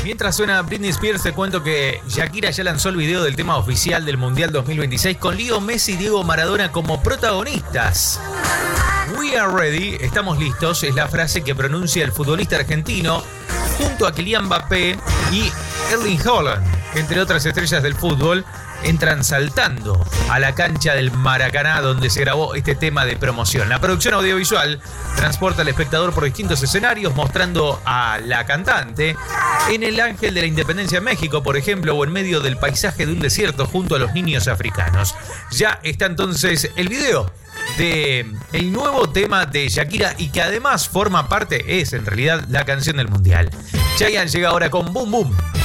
Mientras suena Britney Spears, te cuento que Shakira ya lanzó el video del tema oficial del Mundial 2026 con Leo Messi y Diego Maradona como protagonistas. We are ready, estamos listos, es la frase que pronuncia el futbolista argentino junto a Kylian Mbappé y Erling Haaland, entre otras estrellas del fútbol. Entran saltando a la cancha del Maracaná donde se grabó este tema de promoción. La producción audiovisual transporta al espectador por distintos escenarios mostrando a la cantante en el Ángel de la Independencia en México, por ejemplo, o en medio del paisaje de un desierto junto a los niños africanos. Ya está entonces el video de el nuevo tema de Shakira y que además forma parte, es en realidad la canción del Mundial. Chayanne llega ahora con Boom Boom.